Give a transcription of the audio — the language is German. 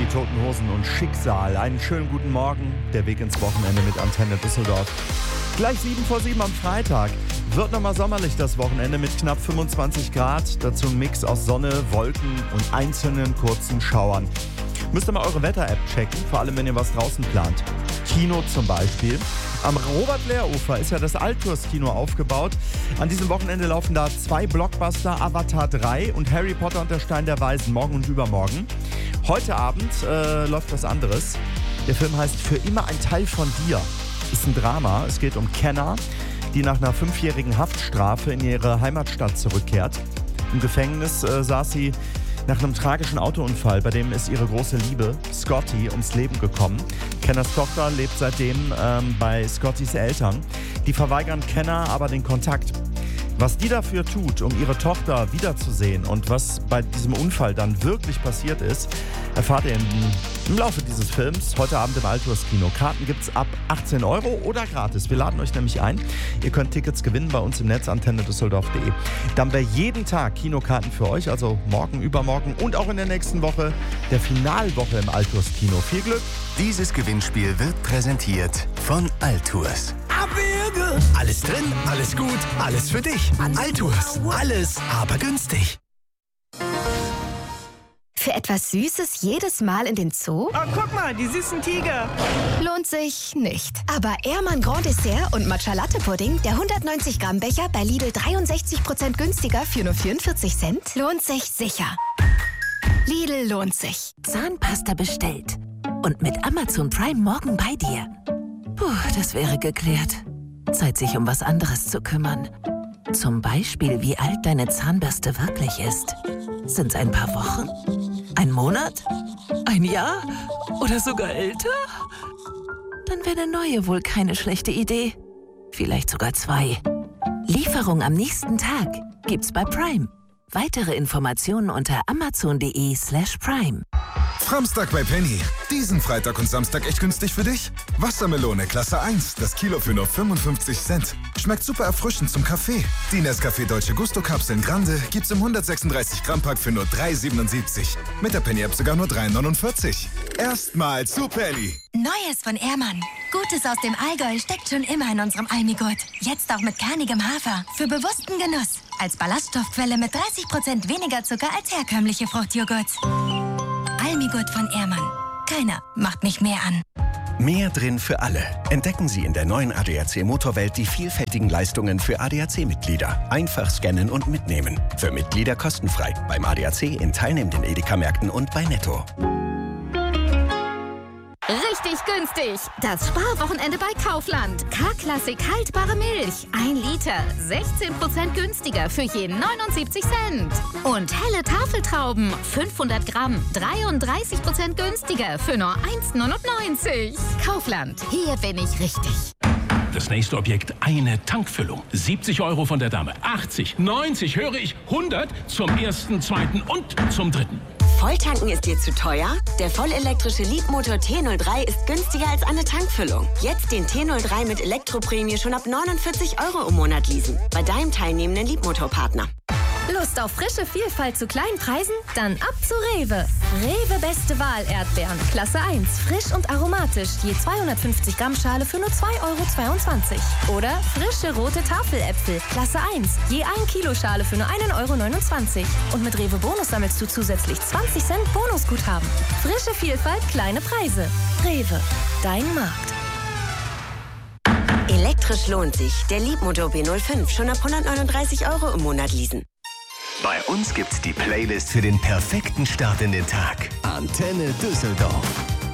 die Toten Hosen und Schicksal. Einen schönen guten Morgen. Der Weg ins Wochenende mit Antenne Düsseldorf. Gleich 7:07 am Freitag. Wird nochmal sommerlich das Wochenende mit knapp 25 Grad. Dazu ein Mix aus Sonne, Wolken und einzelnen kurzen Schauern. Müsst ihr mal eure Wetter-App checken, vor allem wenn ihr was draußen plant. Kino zum Beispiel. Am Robert-Lehr-Ufer ist ja das Alturs-Kino aufgebaut. An diesem Wochenende laufen da 2 Blockbuster, Avatar 3 und Harry Potter und der Stein der Weisen, morgen und übermorgen. Heute Abend läuft was anderes. Der Film heißt Für immer ein Teil von dir. Ist ein Drama. Es geht um Kenna, die nach einer 5-jährigen Haftstrafe in ihre Heimatstadt zurückkehrt. Im Gefängnis saß sie nach einem tragischen Autounfall, bei dem ist ihre große Liebe, Scotty, ums Leben gekommen. Kennas Tochter lebt seitdem bei Scottys Eltern. Die verweigern Kenna aber den Kontakt. Was die dafür tut, um ihre Tochter wiederzusehen und was bei diesem Unfall dann wirklich passiert ist, erfahrt ihr im Laufe dieses Films heute Abend im Alturs-Kino. Karten gibt's ab 18 € oder gratis. Wir laden euch nämlich ein. Ihr könnt Tickets gewinnen bei uns im Netz antennedüsseldorf.de. Dann bei jeden Tag Kinokarten für euch, also morgen, übermorgen und auch in der nächsten Woche der Finalwoche im Alturs-Kino. Viel Glück! Dieses Gewinnspiel wird präsentiert von Alturs. Alles drin, alles gut, alles für dich. Alturs, alles, aber günstig. Für etwas Süßes jedes Mal in den Zoo? Oh, guck mal, die süßen Tiger. Lohnt sich nicht. Aber Ehrmann Grand Dessert und Matcha Latte Pudding, der 190 Gramm Becher bei Lidl 63% günstiger für nur 44 Cent, lohnt sich sicher. Lidl lohnt sich. Zahnpasta bestellt. Und mit Amazon Prime morgen bei dir. Puh, das wäre geklärt. Zeit, sich um was anderes zu kümmern. Zum Beispiel, wie alt deine Zahnbürste wirklich ist. Sind's ein paar Wochen? Ein Monat? Ein Jahr? Oder sogar älter? Dann wäre eine neue wohl keine schlechte Idee. Vielleicht sogar 2. Lieferung am nächsten Tag gibt's bei Prime. Weitere Informationen unter amazon.de/prime. Framstag bei Penny. Diesen Freitag und Samstag echt günstig für dich? Wassermelone Klasse 1, das Kilo für nur 55 Cent. Schmeckt super erfrischend zum Kaffee. Die Nescafé Dolce Gusto Kapseln Grande gibt's im 136 Gramm Pack für nur 3,77. Mit der Penny App sogar nur 3,49. Erstmal zu Penny. Neues von Ehrmann. Gutes aus dem Allgäu steckt schon immer in unserem Almigurt. Jetzt auch mit kernigem Hafer. Für bewussten Genuss. Als Ballaststoffquelle mit 30% weniger Zucker als herkömmliche Fruchtjoghurts. Almigurt von Ehrmann. Keiner macht mich mehr an. Mehr drin für alle. Entdecken Sie in der neuen ADAC Motorwelt die vielfältigen Leistungen für ADAC-Mitglieder. Einfach scannen und mitnehmen. Für Mitglieder kostenfrei. Beim ADAC in teilnehmenden Edeka-Märkten und bei Netto. Richtig günstig. Das Sparwochenende bei Kaufland. K-Klassik haltbare Milch. 1 Liter. 16% günstiger für je 79 Cent. Und helle Tafeltrauben. 500 Gramm. 33% günstiger für nur 1,99. Kaufland. Hier bin ich richtig. Das nächste Objekt, eine Tankfüllung. 70 € von der Dame. 80, 90, höre ich, 100 zum ersten, zweiten und zum dritten. Volltanken ist dir zu teuer? Der vollelektrische Leapmotor T03 ist günstiger als eine Tankfüllung. Jetzt den T03 mit Elektroprämie schon ab 49 € im Monat leasen. Bei deinem teilnehmenden Leapmotor-Partner. Lust auf frische Vielfalt zu kleinen Preisen? Dann ab zu Rewe. Rewe beste Wahl Erdbeeren. Klasse 1. Frisch und aromatisch. Je 250 Gramm Schale für nur 2,22 €. Oder frische rote Tafeläpfel. Klasse 1. Je 1 Kilo Schale für nur 1,29 €. Und mit Rewe Bonus sammelst du zusätzlich 20 Cent Bonusguthaben. Frische Vielfalt, kleine Preise. Rewe. Dein Markt. Elektrisch lohnt sich. Der Leapmotor B05 schon ab 139 € im Monat leasen. Bei uns gibt's die Playlist für den perfekten Start in den Tag. Antenne Düsseldorf.